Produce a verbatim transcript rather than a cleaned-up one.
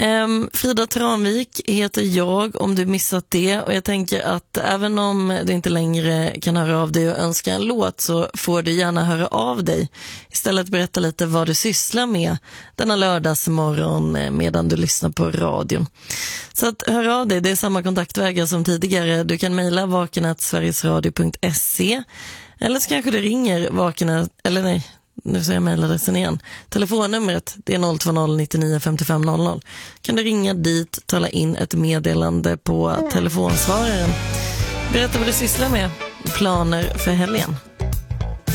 Um, Frida Tranvik heter jag, om du missat det, och jag tänker att även om du inte längre kan höra av dig och önska en låt, så får du gärna höra av dig. Istället berätta lite vad du sysslar med denna lördagsmorgon medan du lyssnar på radion. Så att hör av dig, det är samma kontaktvägar som tidigare. Du kan mejla vaken snabel-a sverigesradio punkt se, eller så kanske du ringer vaken, eller nej, nu säger jag mejladressen igen. Telefonnumret, det är noll två noll nittionio femtiofem noll noll. Kan du ringa dit, tala in ett meddelande på telefonsvararen. Berätta vad du sysslar med, planer för helgen.